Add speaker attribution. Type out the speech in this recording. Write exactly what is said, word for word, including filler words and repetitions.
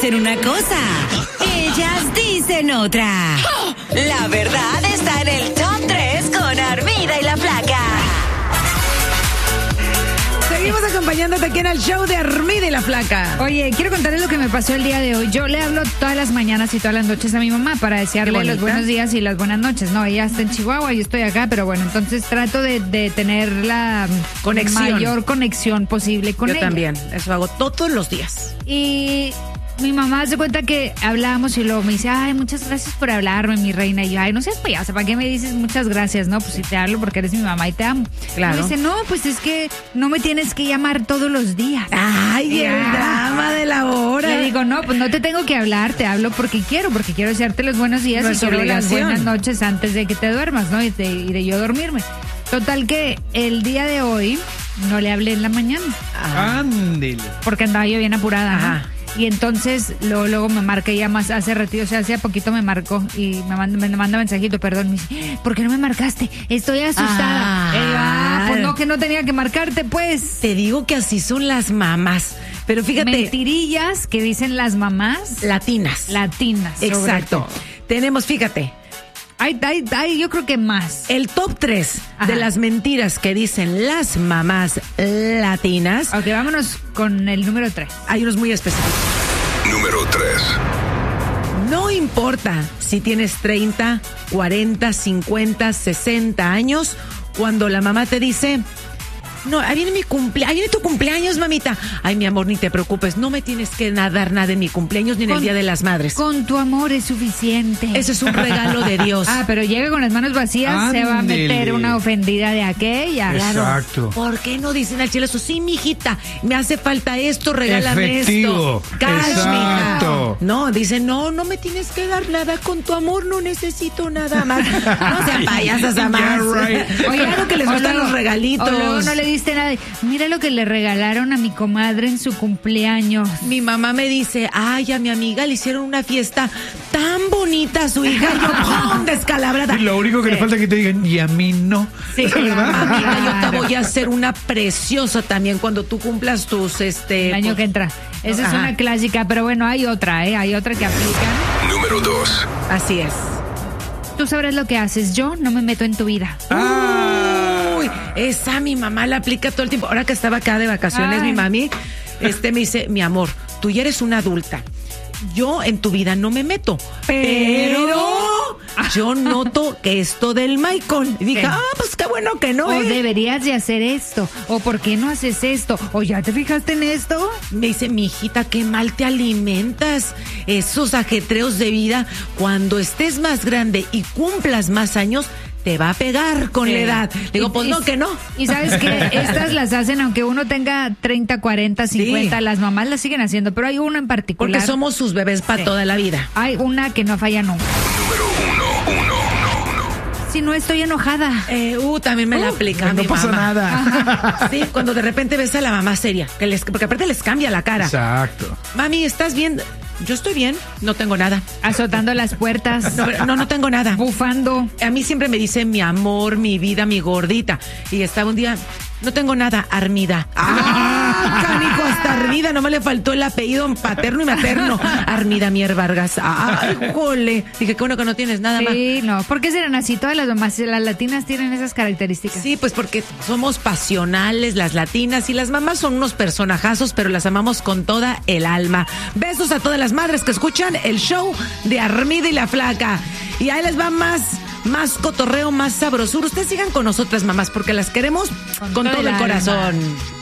Speaker 1: dicen una cosa, ellas dicen otra. La verdad está en el top tres con Armida y la Flaca.
Speaker 2: Seguimos acompañándote aquí en el show de Armida y la Flaca.
Speaker 3: Oye, quiero contarles lo que me pasó el día de hoy. Yo le hablo todas las mañanas y todas las noches a mi mamá para desearle los buenos días y las buenas noches. No, ella está en Chihuahua y yo estoy acá, pero bueno, entonces trato de, de tener la
Speaker 2: conexión.
Speaker 3: mayor conexión posible con
Speaker 2: yo
Speaker 3: ella.
Speaker 2: Yo también, eso hago todos los días.
Speaker 3: Y mi mamá se cuenta que hablábamos y luego me dice, ay, muchas gracias por hablarme, mi reina. Y yo, ay, no seas payasa, ¿para qué me dices muchas gracias? No, pues si te hablo porque eres mi mamá y te amo.
Speaker 2: Claro.
Speaker 3: Y me dice, no, pues es que no me tienes que llamar todos los días.
Speaker 2: Ay, el drama de la hora.
Speaker 3: Le digo, no, pues no te tengo que hablar, te hablo porque quiero, porque quiero desearte los buenos días
Speaker 2: no
Speaker 3: y quiero las buenas noches antes de que te duermas, ¿no? Y de, y de yo dormirme. Total que el día de hoy no le hablé en la mañana.
Speaker 4: Ándele.
Speaker 3: Porque andaba yo bien apurada, ¿no?
Speaker 2: Ajá.
Speaker 3: Y entonces luego, luego me marca ella más hace ratito, o sea, hace poquito me marcó y me manda, me manda mensajito, perdón, me dice, ¿por qué no me marcaste? Estoy asustada.
Speaker 2: Ah,
Speaker 3: y yo, ah, pues no, que no tenía que marcarte, pues.
Speaker 2: Te digo que así son las mamás. Pero fíjate.
Speaker 3: Mentirillas que dicen las mamás.
Speaker 2: Latinas.
Speaker 3: Latinas.
Speaker 2: Exacto. Tenemos, fíjate.
Speaker 3: Ay, ay, ay, yo creo que más.
Speaker 2: El top tres de las mentiras que dicen las mamás latinas.
Speaker 3: Ok, vámonos con el número tres.
Speaker 2: Hay unos muy específicos.
Speaker 5: Número tres.
Speaker 2: No importa si tienes treinta, cuarenta, cincuenta, sesenta años, cuando la mamá te dice, no, ahí viene mi cumpleaños, ahí viene tu cumpleaños, mamita. Ay, mi amor, ni te preocupes, no me tienes que dar nada en mi cumpleaños ni en
Speaker 3: con,
Speaker 2: el Día de las Madres.
Speaker 3: Con tu amor es suficiente.
Speaker 2: Eso es un regalo de Dios.
Speaker 3: Ah, pero llega con las manos vacías,
Speaker 4: Ándele.
Speaker 3: se va a meter una ofendida de aquella.
Speaker 4: Exacto.
Speaker 2: ¿Por qué no dicen al chile eso? Sí, mijita, me hace falta esto, regálame
Speaker 4: Efectivo.
Speaker 2: esto. Cash,
Speaker 4: Exacto.
Speaker 2: mija. No, dicen, no, no me tienes que dar nada, con tu amor no necesito nada más. No sean payasas, más.
Speaker 4: Yeah, right.
Speaker 2: Oye, claro que les gustan los regalitos.
Speaker 3: O luego no le diste nada. Mira lo que le regalaron a mi comadre en su cumpleaños.
Speaker 2: Mi mamá me dice, ay, a mi amiga le hicieron una fiesta tan bonita a su hija. Y yo, ¡pum!, descalabrada.
Speaker 4: Y lo único que
Speaker 2: sí.
Speaker 4: le falta es que te digan, y a mí no.
Speaker 2: Sí,
Speaker 4: ¿verdad?
Speaker 2: amiga, yo te voy a hacer una preciosa también cuando tú cumplas tus, este...
Speaker 3: El año
Speaker 2: pues,
Speaker 3: que entra. Esa es
Speaker 2: ajá.
Speaker 3: una clásica, pero bueno, hay otra, ¿eh? Hay otra que aplican.
Speaker 5: Número dos.
Speaker 2: Así es.
Speaker 3: Tú sabrás lo que haces, yo no me meto en tu vida.
Speaker 4: Ah.
Speaker 2: Uy, esa mi mamá la aplica todo el tiempo. Ahora que estaba acá de vacaciones,
Speaker 3: Ay.
Speaker 2: mi mami, este me dice, mi amor, tú ya eres una adulta. Yo en tu vida no me meto. Pero yo noto que esto del Maicon. Y dije,
Speaker 3: ¿qué?
Speaker 2: ah, pues qué bueno que no,
Speaker 3: O
Speaker 2: ¿eh?
Speaker 3: deberías de hacer esto. O ¿por qué no haces esto? O ¿ya te fijaste en esto?
Speaker 2: Me dice, mi hijita, qué mal te alimentas. Esos ajetreos de vida, cuando estés más grande y cumplas más años, te va a pegar con
Speaker 3: Sí.
Speaker 2: la edad. Digo,
Speaker 3: Y-
Speaker 2: pues
Speaker 3: y-
Speaker 2: no, que no.
Speaker 3: Y sabes que estas las hacen aunque uno tenga treinta, cuarenta, cincuenta,
Speaker 2: Sí.
Speaker 3: las mamás las siguen haciendo, pero hay una en particular.
Speaker 2: Porque somos sus bebés para
Speaker 3: Sí.
Speaker 2: toda la vida.
Speaker 3: Hay una que no falla nunca.
Speaker 5: Número uno, uno, uno, uno.
Speaker 3: Si no estoy enojada.
Speaker 2: Eh, uh, también me la aplica
Speaker 4: No
Speaker 2: mi
Speaker 4: pasa
Speaker 2: mamá.
Speaker 4: nada.
Speaker 2: Sí, cuando de repente ves a la mamá seria, que les, porque aparte les cambia la cara.
Speaker 4: Exacto.
Speaker 2: Mami, ¿estás bien? Yo estoy bien, no tengo nada.
Speaker 3: Azotando las puertas.
Speaker 2: No, no, no tengo nada.
Speaker 3: Bufando.
Speaker 2: A mí siempre me dice mi amor, mi vida, mi gordita. Y estaba un día, no tengo nada, Armida. ¡Ah! Canijo, hasta Armida, no me le faltó el apellido paterno y materno. Armida Mier Vargas. ¡Ay, jole! Dije, qué bueno que no tienes nada más.
Speaker 3: Sí, no. ¿Por qué serán así? Todas las mamás, las latinas tienen esas características.
Speaker 2: Sí, pues porque somos pasionales, las latinas, y las mamás son unos personajazos, pero las amamos con toda el alma. Besos a todas las madres que escuchan el show de Armida y la Flaca. Y ahí les va más, más cotorreo, más sabrosura. Ustedes sigan con nosotras, mamás, porque las queremos con,
Speaker 3: Con todo
Speaker 2: todo
Speaker 3: el
Speaker 2: el
Speaker 3: alma.
Speaker 2: corazón.